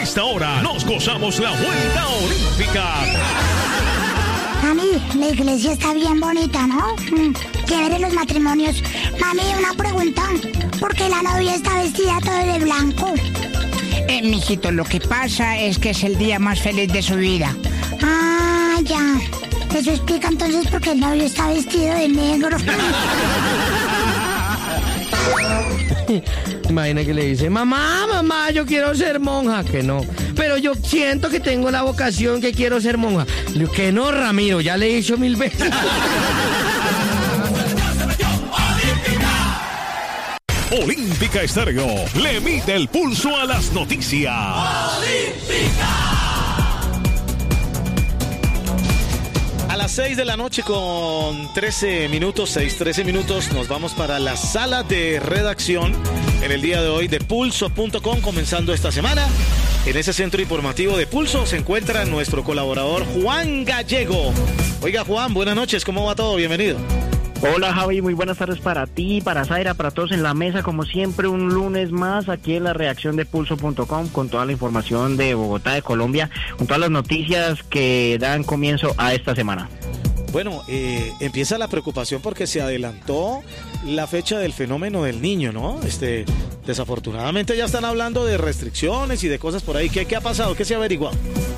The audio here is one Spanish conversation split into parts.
esta hora nos gozamos la vuelta olímpica. Mami, la iglesia está bien bonita, ¿no? Chévere los matrimonios. Mami, una pregunta. ¿Por qué la novia está vestida todo de blanco? Mijito, lo que pasa es que es el día más feliz de su vida. Ah, ya. Eso explica entonces por qué el novio está vestido de negro. Imagina que le dice, mamá, yo quiero ser monja. Que no, pero yo siento que tengo la vocación que quiero ser monja. Le digo, que no, Ramiro, ya le he dicho 1000 veces. Olímpica Estéreo le mide el pulso a las noticias. A las 6 de la noche con 13 minutos, 6:13 minutos, nos vamos para la sala de redacción en el día de hoy de Pulso.com, comenzando esta semana. En ese centro informativo de Pulso se encuentra nuestro colaborador Juan Gallego. Oiga, Juan, buenas noches, ¿cómo va todo? Bienvenido. Hola Javi, muy buenas tardes para ti, para Zaira, para todos en la mesa, como siempre un lunes más aquí en la redacción de Pulso.com con toda la información de Bogotá, de Colombia, con todas las noticias que dan comienzo a esta semana. Bueno, empieza la preocupación porque se adelantó la fecha del fenómeno del niño, ¿no? Desafortunadamente ya están hablando de restricciones y de cosas por ahí. ¿Qué ha pasado? ¿Qué se ha averiguado?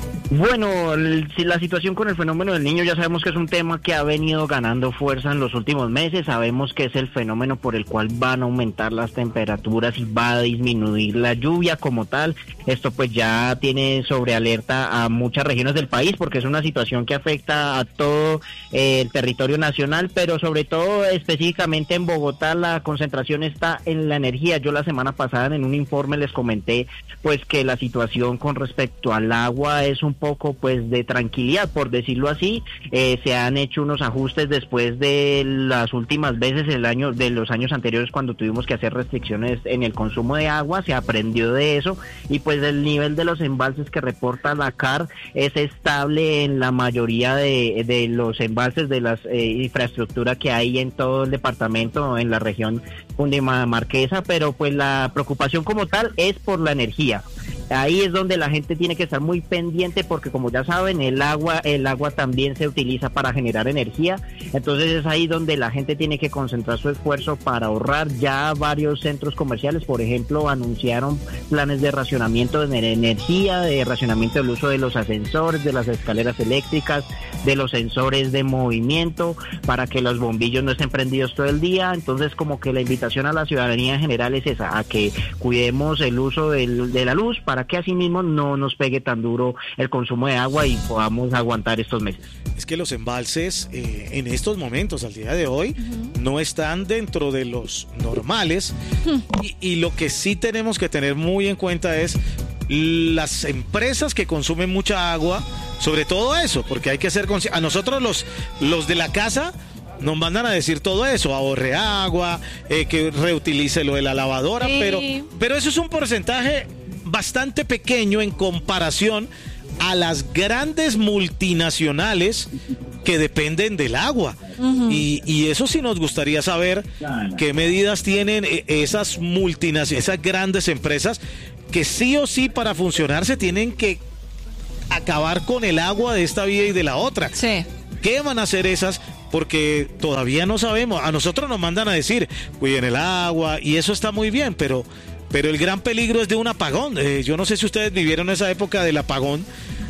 Bueno, la situación con el fenómeno del niño ya sabemos que es un tema que ha venido ganando fuerza en los últimos meses. Sabemos que es el fenómeno por el cual van a aumentar las temperaturas y va a disminuir la lluvia como tal. Esto pues ya tiene sobre alerta a muchas regiones del país porque es una situación que afecta a todo el territorio nacional, pero sobre todo específicamente en Bogotá la concentración está en la energía. Yo la semana pasada en un informe les comenté pues que la situación con respecto al agua es un poco pues de tranquilidad, por decirlo así. Se han hecho unos ajustes después de las últimas veces de los años anteriores cuando tuvimos que hacer restricciones en el consumo de agua. Se aprendió de eso y pues el nivel de los embalses que reporta la CAR es estable en la mayoría de los embalses de la infraestructura que hay en todo el departamento, en la región cundiboyacense, pero pues la preocupación como tal es por la energía. Ahí es donde la gente tiene que estar muy pendiente porque como ya saben el agua también se utiliza para generar energía, entonces es ahí donde la gente tiene que concentrar su esfuerzo para ahorrar. Ya varios centros comerciales, por ejemplo, anunciaron planes de racionamiento de energía, de racionamiento del uso de los ascensores, de las escaleras eléctricas, de los sensores de movimiento para que los bombillos no estén prendidos todo el día. Entonces como que la invitación a la ciudadanía en general es esa, a que cuidemos el uso de la luz para que así mismo no nos pegue tan duro el consumo de agua y podamos aguantar estos meses. Es que los embalses en estos momentos, al día de hoy, no están dentro de los normales y lo que sí tenemos que tener muy en cuenta es las empresas que consumen mucha agua, sobre todo eso, porque hay que ser conscientes. A nosotros los de la casa nos mandan a decir todo eso, ahorre agua, que reutilice lo de la lavadora, sí. pero eso es un porcentaje bastante pequeño en comparación a las grandes multinacionales que dependen del agua. Y eso sí nos gustaría saber qué medidas tienen esas multinacionales, esas grandes empresas que sí o sí para funcionar se tienen que acabar con el agua de esta vía y de la otra. Sí. ¿Qué van a hacer esas? Porque todavía no sabemos. A nosotros nos mandan a decir, cuiden el agua y eso está muy bien, pero el gran peligro es de un apagón. Yo no sé si ustedes vivieron esa época del apagón,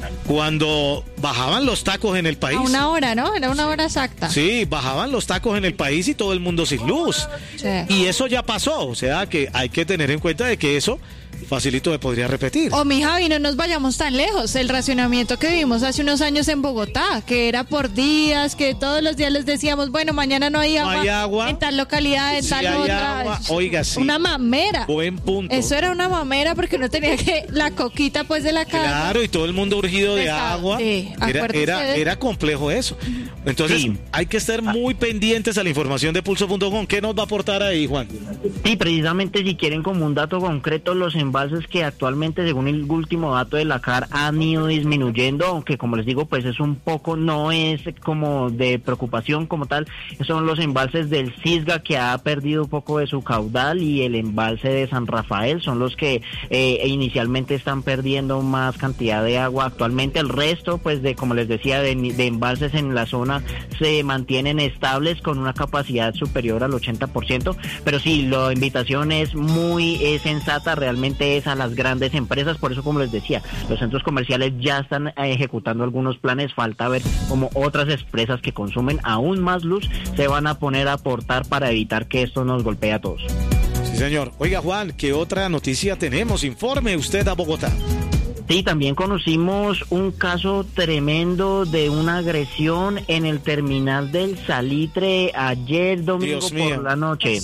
cuando bajaban los tacos en el país. A una hora, ¿no? Era una hora exacta. Sí, bajaban los tacos en el país y todo el mundo sin luz. Sí. Y eso ya pasó, o sea que hay que tener en cuenta de que eso facilito me podría repetir. Mi Javi, no nos vayamos tan lejos. El racionamiento que vivimos hace unos años en Bogotá, que era por días, que todos los días les decíamos, bueno, mañana no hay agua, en tal localidad, en tal otra. Agua. Oiga, sí. Una mamera. Buen punto. Eso era una mamera porque uno tenía que la coquita pues de la casa. Claro, y todo el mundo urgido de agua. Sí, era complejo eso. Entonces, hay que estar muy pendientes a la información de pulso.com. ¿Qué nos va a aportar ahí, Juan? Sí, precisamente si quieren como un dato concreto, los embalses que actualmente, según el último dato de la CAR, han ido disminuyendo, aunque como les digo, pues es un poco, no es como de preocupación como tal, son los embalses del Cisga, que ha perdido un poco de su caudal, y el embalse de San Rafael son los que inicialmente están perdiendo más cantidad de agua. Actualmente el resto, pues de, como les decía, de embalses en la zona se mantienen estables con una capacidad superior al 80%, pero sí, la invitación es muy sensata, realmente es a las grandes empresas. Por eso, como les decía, los centros comerciales ya están ejecutando algunos planes, falta ver cómo otras empresas que consumen aún más luz se van a poner a aportar para evitar que esto nos golpee a todos. Sí, señor. Oiga, Juan, ¿qué otra noticia tenemos? Informe usted a Bogotá. Sí, también conocimos un caso tremendo de una agresión en el terminal del Salitre ayer domingo por la noche.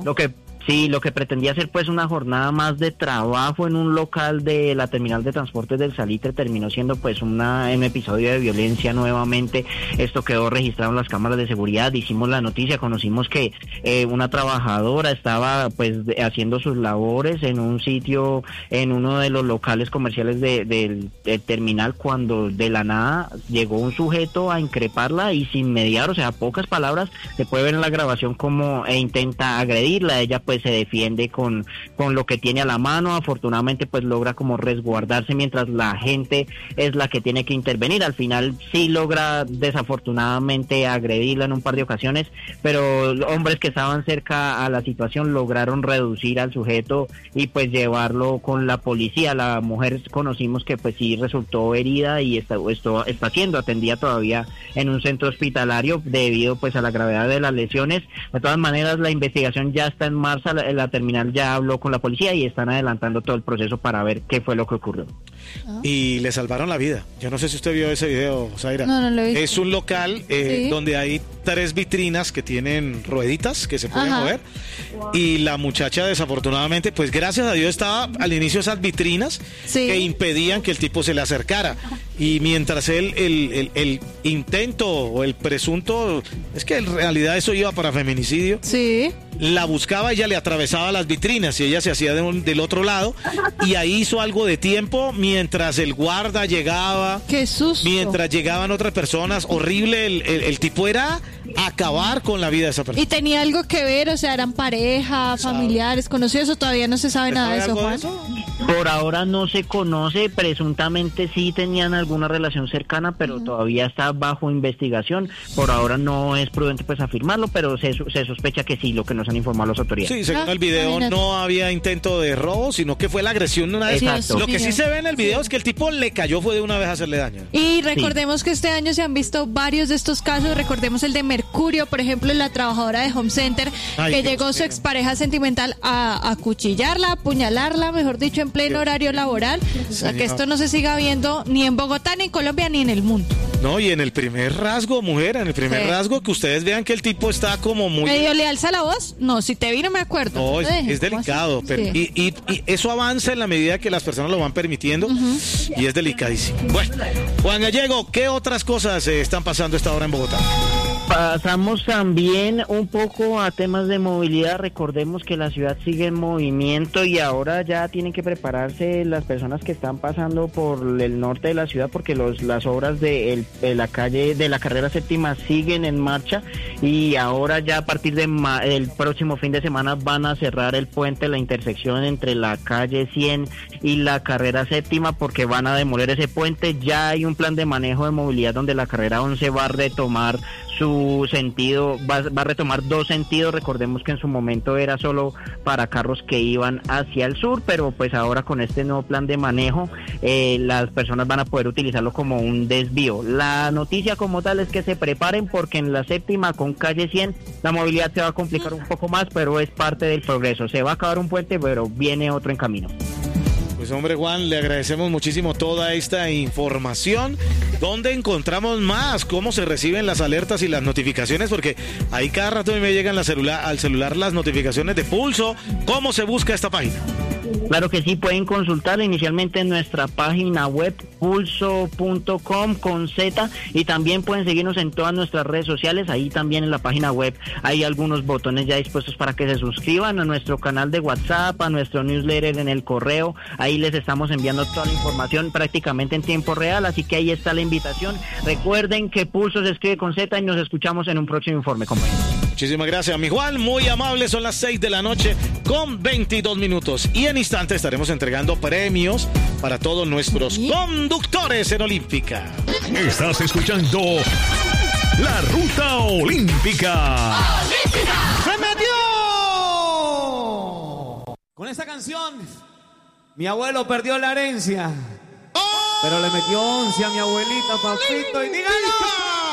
Lo que pretendía ser pues una jornada más de trabajo en un local de la terminal de transportes del Salitre terminó siendo pues un episodio de violencia nuevamente. Esto quedó registrado en las cámaras de seguridad. Hicimos la noticia, conocimos que una trabajadora estaba pues haciendo sus labores en un sitio, en uno de los locales comerciales del terminal, cuando de la nada llegó un sujeto a increparla y sin mediar, o sea, pocas palabras, se puede ver en la grabación cómo intenta agredirla. Ella pues se defiende con lo que tiene a la mano. Afortunadamente pues logra como resguardarse, mientras la gente es la que tiene que intervenir. Al final sí logra desafortunadamente agredirla en un par de ocasiones, pero hombres que estaban cerca a la situación lograron reducir al sujeto y pues llevarlo con la policía. La mujer conocimos que pues sí resultó herida y está siendo atendida todavía en un centro hospitalario debido pues a la gravedad de las lesiones. De todas maneras, la investigación ya está en marcha. La terminal ya habló con la policía y están adelantando todo el proceso para ver qué fue lo que ocurrió. Y le salvaron la vida. Yo no sé si usted vio ese video, Zaira. No lo vi. Es un local donde hay 3 vitrinas que tienen rueditas que se pueden mover. Y la muchacha, desafortunadamente, pues gracias a Dios estaba al inicio de esas vitrinas que impedían que el tipo se le acercara. Y mientras el intento o el presunto, es que en realidad eso iba para feminicidio. Sí. La buscaba, ella le atravesaba las vitrinas y ella se hacía del otro lado, y ahí hizo algo de tiempo mientras el guarda llegaba. ¡Qué susto! Mientras llegaban otras personas. Horrible, el tipo era acabar con la vida de esa persona. ¿Y tenía algo que ver? O sea, ¿eran pareja, familiares, conocidos, o todavía no se sabe nada de eso, Juan? Por ahora no se conoce, presuntamente sí tenían alguna relación cercana, pero todavía está bajo investigación. Por ahora no es prudente pues afirmarlo, pero se sospecha que sí, lo que nos han informado las autoridades. Sí, según el video no había intento de robo, sino que fue la agresión de una vez. Exacto. Lo que sí se ve en el video es que el tipo le cayó fue de una vez a hacerle daño. Y recordemos que este año se han visto varios de estos casos. Recordemos el de Mercurio, por ejemplo, la trabajadora de Home Center, que llegó su expareja sentimental a acuchillarla, a apuñalarla, mejor dicho, en pleno horario laboral. O sea, que esto no se siga viendo ni en Bogotá, ni en Colombia, ni en el mundo. No, y en el primer rasgo, mujer, rasgo, que ustedes vean que el tipo está como muy... ¿Medio le alza la voz? No, si te vi no me acuerdo. No, es delicado, pero, y eso avanza en la medida que las personas lo van permitiendo, y es delicadísimo. Bueno, Juan Gallego, ¿qué otras cosas están pasando esta hora en Bogotá? Pasamos también un poco a temas de movilidad. Recordemos que la ciudad sigue en movimiento y ahora ya tienen que prepararse las personas que están pasando por el norte de la ciudad, porque las obras de la calle de la carrera séptima siguen en marcha, y ahora ya a partir del próximo fin de semana van a cerrar el puente, la intersección entre la calle 100 y la carrera séptima, porque van a demoler ese puente. Ya hay un plan de manejo de movilidad donde la carrera 11 va a retomar su sentido, va a retomar 2 sentidos. Recordemos que en su momento era solo para carros que iban hacia el sur, pero pues ahora con este nuevo plan de manejo las personas van a poder utilizarlo como un desvío. La noticia como tal es que se preparen, porque en la séptima con calle 100 la movilidad se va a complicar un poco más, pero es parte del progreso. Se va a acabar un puente, pero viene otro en camino. Pues hombre, Juan, le agradecemos muchísimo toda esta información. ¿Dónde encontramos más? ¿Cómo se reciben las alertas y las notificaciones? Porque ahí cada rato me llegan al celular las notificaciones de Pulso. ¿Cómo se busca esta página? Claro que sí, pueden consultar inicialmente en nuestra página web pulso.com con Z, y también pueden seguirnos en todas nuestras redes sociales. Ahí también en la página web hay algunos botones ya dispuestos para que se suscriban a nuestro canal de WhatsApp, a nuestro newsletter en el correo. Ahí les estamos enviando toda la información prácticamente en tiempo real, así que ahí está la invitación. Recuerden que Pulso se escribe con Z y nos escuchamos en un próximo informe, compañeros. Muchísimas gracias, mi Juan. Muy amable. Son las 6 de la noche con 22 minutos. Y en instante estaremos entregando premios para todos nuestros conductores en Olímpica. Estás escuchando La Ruta Olímpica. ¡Se metió! Con esta canción, mi abuelo perdió la herencia. Pero le metió 11 a mi abuelita, papito, y dígalo.